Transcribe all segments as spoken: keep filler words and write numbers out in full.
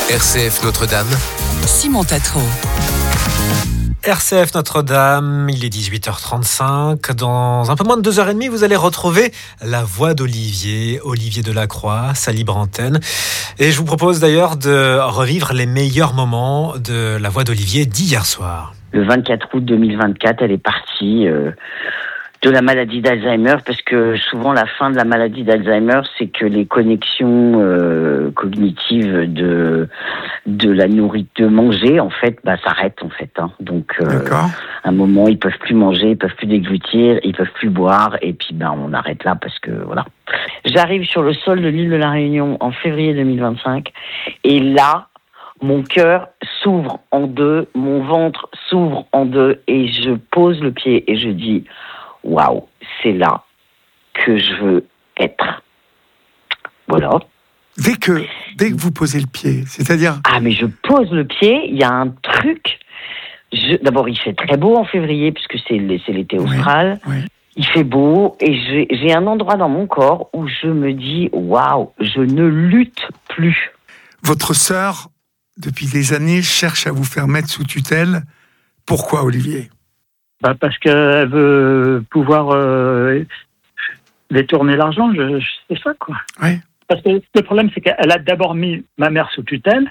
R C F Notre-Dame. Simon Tatro. R C F Notre-Dame, il est dix-huit heures trente-cinq. Dans un peu moins de deux heures trente, vous allez retrouver la voix d'Olivier, Olivier Delacroix, sa libre antenne. Et je vous propose d'ailleurs de revivre les meilleurs moments de la voix d'Olivier d'hier soir. Le vingt-quatre août deux mille vingt-quatre, elle est partie euh, de la maladie d'Alzheimer, parce que souvent la fin de la maladie d'Alzheimer, c'est que les connexions euh, cognitives de de la nourriture, de manger, en fait, bah s'arrêtent en fait. Hein. Donc, euh, à un moment, ils peuvent plus manger, ils peuvent plus déglutir, ils peuvent plus boire, et puis ben on arrête là parce que voilà. J'arrive sur le sol de l'île de la Réunion en février deux mille vingt-cinq, et là, mon cœur s'ouvre en deux, mon ventre s'ouvre en deux, et je pose le pied et je dis waouh, c'est là que je veux être. Voilà. Dès que, dès que vous posez le pied, c'est-à-dire... Ah, mais je pose le pied, il y a un truc... Je... D'abord, il fait très beau en février, puisque c'est, c'est l'été austral. Oui, oui. Il fait beau, et j'ai, j'ai un endroit dans mon corps où je me dis waouh, je ne lutte plus. Votre sœur, depuis des années, cherche à vous faire mettre sous tutelle. Pourquoi, Olivier ? Bah parce qu'elle veut pouvoir euh, détourner l'argent, je, je, c'est ça, quoi. Oui. Parce que le problème, c'est qu'elle a d'abord mis ma mère sous tutelle,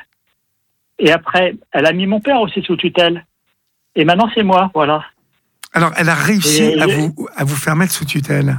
et après, elle a mis mon père aussi sous tutelle. Et maintenant, c'est moi, voilà. Alors, elle a réussi et, à, et, vous, à vous faire mettre sous tutelle.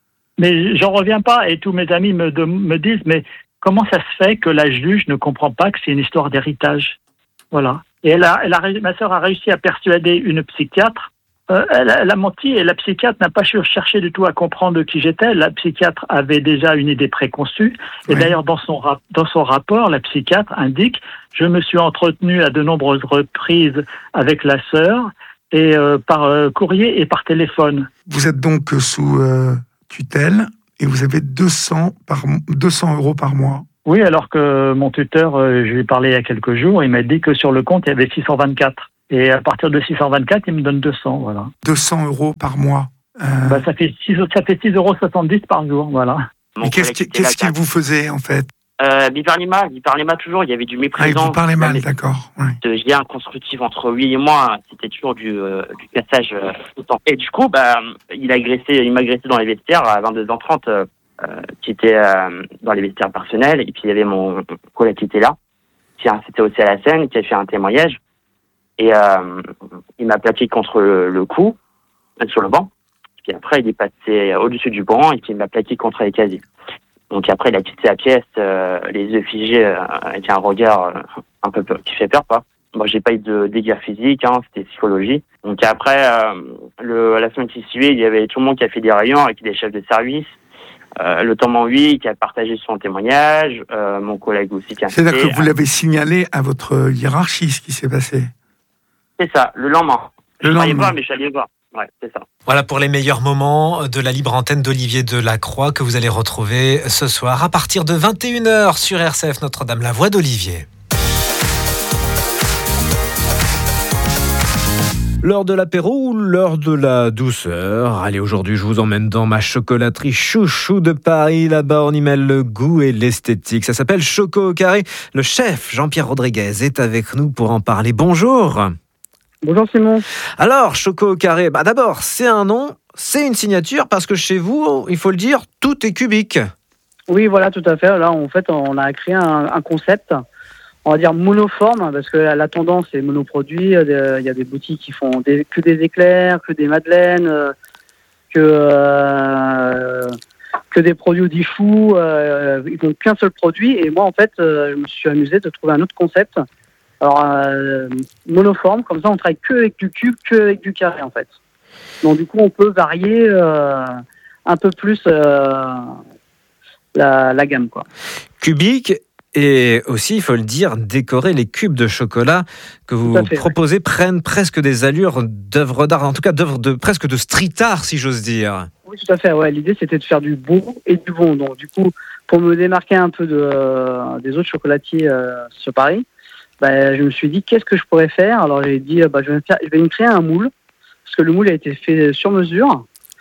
Mais j'en reviens pas, et tous mes amis me, de, me disent, mais comment ça se fait que la juge ne comprend pas que c'est une histoire d'héritage ? Voilà. Et elle a, elle a, ma sœur a réussi à persuader une psychiatre. Euh, elle, elle a menti, et la psychiatre n'a pas cherché du tout à comprendre qui j'étais. La psychiatre avait déjà une idée préconçue. Et oui. D'ailleurs, dans son, rap, dans son rapport, la psychiatre indique « Je me suis entretenu à de nombreuses reprises avec la sœur, et euh, par euh, courrier et par téléphone. » Vous êtes donc sous euh, tutelle, et vous avez deux cents, par, deux cents euros par mois. Oui, alors que mon tuteur, euh, je lui ai parlé il y a quelques jours, il m'a dit que sur le compte, il y avait six cent vingt-quatre. Et à partir de six cent vingt-quatre, il me donne deux cents, voilà. deux cents euros par mois. Euh... Bah, ça fait six, ça fait six euros soixante-dix par jour, voilà. Et qu'est-ce, qui, qu'est-ce qu'il vous faisait, en fait ? Euh, il parlait mal, il parlait mal toujours, il y avait du méprisant. Ah, il vous parlait mal, avait, d'accord. Ouais. De lien constructif entre lui et moi, c'était toujours du, euh, du cassage euh, tout le temps. Et du coup, bah, il a agressé, il m'a agressé dans les vestiaires à vingt-deux heures trente, euh, euh, qui était euh, dans les vestiaires personnels, et puis il y avait mon collègue qui était là, qui c'était aussi à la scène, qui a fait un témoignage. Et euh, il m'a plaqué contre le, le cou, sur le banc. Puis après, il est passé au-dessus du banc et puis il m'a plaqué contre les casiers. Donc après, il a quitté la pièce, euh, les yeux figés, euh, avec un regard euh, un peu peur, qui fait peur, quoi. Moi, j'ai pas eu de dégâts physiques, hein, c'était psychologie. Donc après, euh, le, la semaine qui suivait, il y avait tout le monde qui a fait des réunions avec des chefs de service. Euh, le Temps huit qui a partagé son témoignage, euh, mon collègue aussi qui a fait... C'est-à-dire que vous l'avez signalé à votre hiérarchie, ce qui s'est passé ? C'est ça, le lendemain. Le je lendemain. allé voir, mais je suis allé voir. Ouais, c'est ça. Voilà pour les meilleurs moments de la libre antenne d'Olivier Delacroix que vous allez retrouver ce soir à partir de vingt et une heures sur R C F Notre-Dame, la voix d'Olivier. L'heure de l'apéro ou l'heure de la douceur. Allez, aujourd'hui, je vous emmène dans ma chocolaterie chouchou de Paris. Là-bas, on y mêle le goût et l'esthétique. Ça s'appelle Choco au carré. Le chef, Jean-Pierre Rodriguez, est avec nous pour en parler. Bonjour. Bonjour Simon. Alors, Choco au carré, bah d'abord, c'est un nom, c'est une signature, parce que chez vous, il faut le dire, tout est cubique. Oui, voilà, tout à fait. Là, en fait, on a créé un, un concept, on va dire monoforme, parce que la tendance est monoproduit. Il y a des boutiques qui font des, que des éclairs, que des madeleines, que, euh, que des produits dix fous. Euh, ils n'ont qu'un seul produit. Et moi, en fait, je me suis amusé de trouver un autre concept. Alors, euh, monoforme, comme ça, on travaille que avec du cube, que avec du carré, en fait. Donc, du coup, on peut varier euh, un peu plus euh, la, la gamme, quoi. Cubique. Et aussi, il faut le dire, décorer les cubes de chocolat que vous fait, proposez ouais. prennent presque des allures d'œuvres d'art, en tout cas d'œuvres de, presque de street art, si j'ose dire. Oui, tout à fait. Ouais. L'idée, c'était de faire du beau et du bon. Donc, du coup, pour me démarquer un peu de, euh, des autres chocolatiers euh, sur Paris, bah, je me suis dit, qu'est-ce que je pourrais faire ? Alors, j'ai dit, bah, je, vais faire, je vais me créer un moule, parce que le moule a été fait sur mesure.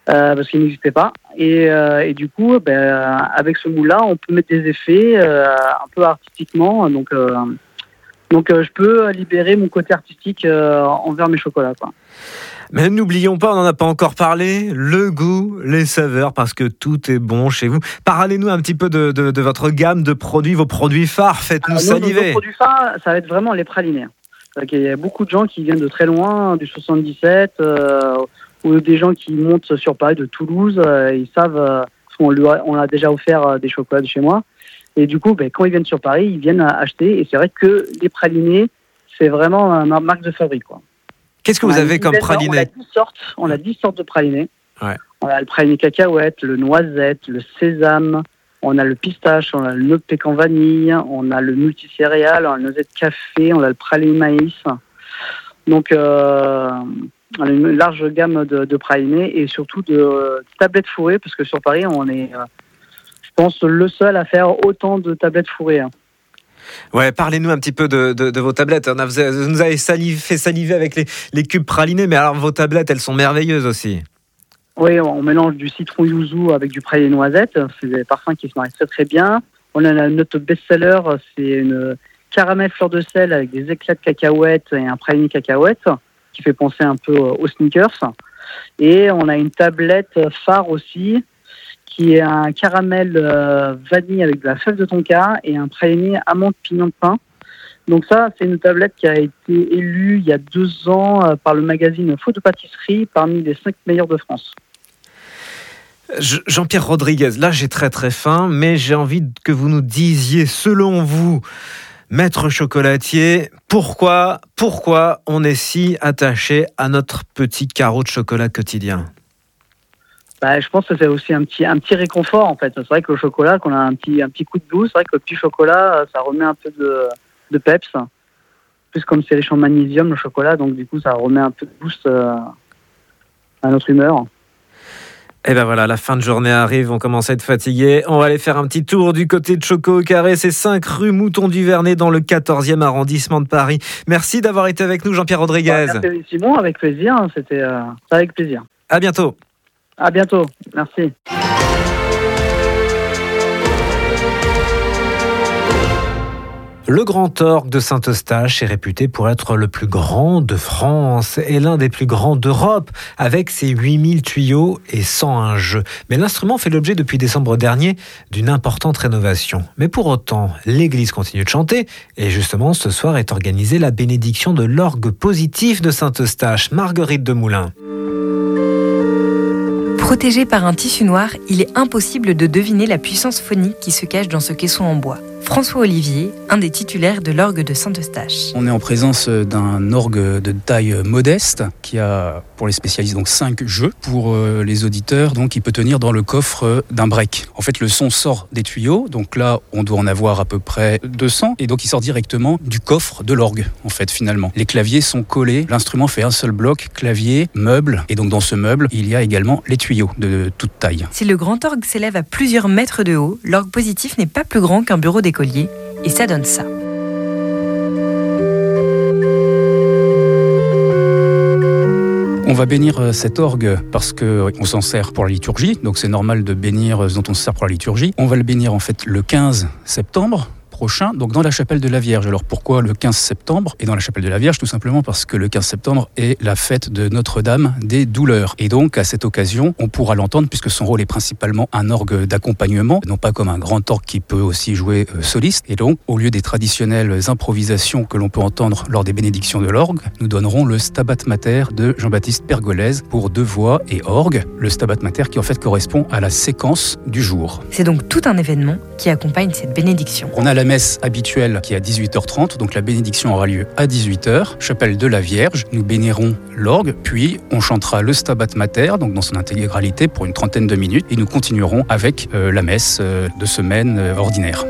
euh, parce qu'il n'existait pas. Et, euh, et du coup, ben, avec ce moule-là, on peut mettre des effets euh, un peu artistiquement. Donc, euh, donc euh, je peux libérer mon côté artistique euh, envers mes chocolats, quoi. Mais n'oublions pas, on n'en a pas encore parlé, le goût, les saveurs, parce que tout est bon chez vous. Parlez-nous un petit peu de, de, de votre gamme de produits, vos produits phares, faites-nous Alors, saliver. Nos, nos produits phares, ça va être vraiment les pralinés. Il y a beaucoup de gens qui viennent de très loin, du soixante-dix-sept, euh, ou des gens qui montent sur Paris de Toulouse, euh, ils savent, euh, on, lui a, on a déjà offert euh, des chocolats de chez moi. Et du coup, ben, quand ils viennent sur Paris, ils viennent acheter. Et c'est vrai que les pralinés, c'est vraiment ma marque de fabrique, quoi. Qu'est-ce que on vous avez comme dizaine, praliné? On a dix sortes, on a dix sortes de pralinés. Ouais. On a le praliné cacahuète, le noisette, le sésame, on a le pistache, on a le nœud de pécan vanille, on a le multicéréal, on a le noisette café, on a le praliné maïs. Donc, euh, on a une large gamme de, de pralinés et surtout de euh, tablettes fourrées, parce que sur Paris, on est, euh, je pense, le seul à faire autant de tablettes fourrées. Hein. Ouais, parlez-nous un petit peu de, de, de vos tablettes. On a, vous nous avez salive, fait saliver avec les, les cubes pralinés, mais alors vos tablettes, elles sont merveilleuses aussi. Oui, on mélange du citron yuzu avec du praliné noisette. C'est des parfums qui se marient très très bien. On a notre best-seller, c'est une caramel fleur de sel avec des éclats de cacahuètes et un praliné cacahuète qui fait penser un peu aux sneakers. Et on a une tablette phare aussi, qui est un caramel euh, vanille avec de la fève de tonka et un praliné amande pignon de pin. Donc ça, c'est une tablette qui a été élue il y a deux ans euh, par le magazine Faute de pâtisserie parmi les cinq meilleurs de France. Jean-Pierre Rodriguez, là j'ai très très faim, mais j'ai envie que vous nous disiez, selon vous, maître chocolatier, pourquoi, pourquoi on est si attaché à notre petit carreau de chocolat quotidien? Bah, je pense que c'est aussi un petit, un petit réconfort en fait. C'est vrai que le chocolat, qu'on a un petit, un petit coup de boost, c'est vrai que le petit chocolat, ça remet un peu de, de peps. Plus comme c'est riche en magnésium, le chocolat, donc du coup ça remet un peu de boost euh, à notre humeur. Et ben voilà, la fin de journée arrive, on commence à être fatigué. On va aller faire un petit tour du côté de Choco au Carré, c'est cinq rue Mouton du Vernet dans le quatorzième arrondissement de Paris. Merci d'avoir été avec nous, Jean-Pierre Rodriguez. Bah, merci Simon, avec plaisir, c'était euh, avec plaisir. À bientôt. À bientôt, merci. Le Grand Orgue de Saint-Eustache est réputé pour être le plus grand de France et l'un des plus grands d'Europe, avec ses huit mille tuyaux et cent un jeux. Mais l'instrument fait l'objet depuis décembre dernier d'une importante rénovation. Mais pour autant, l'église continue de chanter et justement ce soir est organisée la bénédiction de l'orgue positif de Saint-Eustache. Marguerite Demoulin. Protégé par un tissu noir, il est impossible de deviner la puissance phonique qui se cache dans ce caisson en bois. François Olivier, un des titulaires de l'orgue de Saint-Eustache. On est en présence d'un orgue de taille modeste qui a, pour les spécialistes, donc cinq jeux. Pour euh, les auditeurs, donc il peut tenir dans le coffre d'un break. En fait, le son sort des tuyaux, donc là, on doit en avoir à peu près deux cents, et donc il sort directement du coffre de l'orgue, en fait, finalement. Les claviers sont collés, l'instrument fait un seul bloc, clavier, meuble, et donc dans ce meuble, il y a également les tuyaux de toute taille. Si le grand orgue s'élève à plusieurs mètres de haut, l'orgue positif n'est pas plus grand qu'un bureau d'écolier. Et ça donne ça. On va bénir cet orgue parce qu'on s'en sert pour la liturgie, donc c'est normal de bénir ce dont on se sert pour la liturgie. On va le bénir en fait le quinze septembre prochain, donc dans la chapelle de la Vierge. Alors pourquoi le quinze septembre et dans la chapelle de la Vierge? Tout simplement parce que le quinze septembre est la fête de Notre-Dame des Douleurs. Et donc à cette occasion, on pourra l'entendre puisque son rôle est principalement un orgue d'accompagnement, non pas comme un grand orgue qui peut aussi jouer euh, soliste. Et donc au lieu des traditionnelles improvisations que l'on peut entendre lors des bénédictions de l'orgue, nous donnerons le Stabat Mater de Jean-Baptiste Pergolèse pour deux voix et orgue. Le Stabat Mater qui en fait correspond à la séquence du jour. C'est donc tout un événement qui accompagne cette bénédiction. On a la messe habituelle qui est à dix-huit heures trente, donc la bénédiction aura lieu à dix-huit heures, chapelle de la Vierge. Nous bénirons l'orgue, puis on chantera le Stabat Mater, donc dans son intégralité pour une trentaine de minutes, et nous continuerons avec euh, la messe euh, de semaine euh, ordinaire.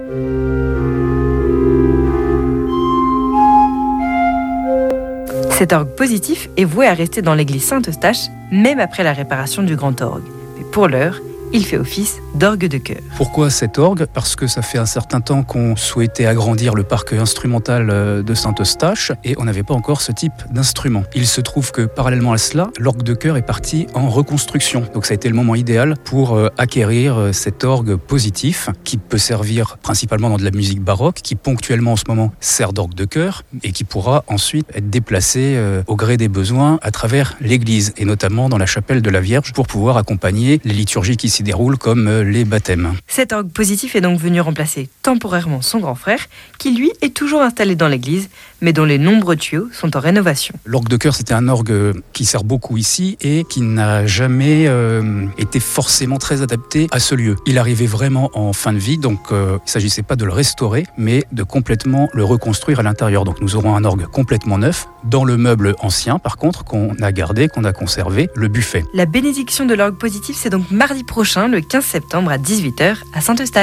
Cet orgue positif est voué à rester dans l'église Saint-Eustache, même après la réparation du grand orgue. Mais pour l'heure, il fait office d'orgue de chœur. Pourquoi cet orgue ? Parce que ça fait un certain temps qu'on souhaitait agrandir le parc instrumental de Saint-Eustache et on n'avait pas encore ce type d'instrument. Il se trouve que parallèlement à cela, l'orgue de chœur est parti en reconstruction. Donc ça a été le moment idéal pour acquérir cet orgue positif qui peut servir principalement dans de la musique baroque, qui ponctuellement en ce moment sert d'orgue de chœur et qui pourra ensuite être déplacé au gré des besoins à travers l'église et notamment dans la chapelle de la Vierge pour pouvoir accompagner les liturgies qui s'y déroulent comme les baptêmes. Cet orgue positif est donc venu remplacer temporairement son grand frère qui lui est toujours installé dans l'église mais dont les nombreux tuyaux sont en rénovation. L'orgue de chœur, c'était un orgue qui sert beaucoup ici et qui n'a jamais euh, été forcément très adapté à ce lieu. Il arrivait vraiment en fin de vie, donc euh, il ne s'agissait pas de le restaurer, mais de complètement le reconstruire à l'intérieur. Donc nous aurons un orgue complètement neuf, dans le meuble ancien par contre, qu'on a gardé, qu'on a conservé, le buffet. La bénédiction de l'orgue positif, c'est donc mardi prochain, le quinze septembre à dix-huit heures à Saint-Eustache.